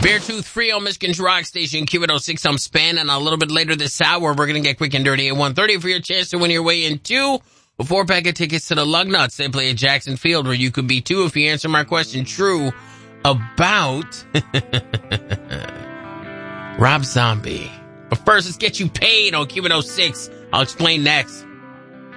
Beartooth Free on Michigan's Rock Station, Q106. I'm Span, and a little bit later this hour, we're going to get quick and dirty at 1:30 for your chance to win your way into a 4-pack of tickets to the Lugnuts. They play at Jackson Field, where you could be too if you answer my question true about Rob Zombie. But first, let's get you paid on Q106. I'll explain next.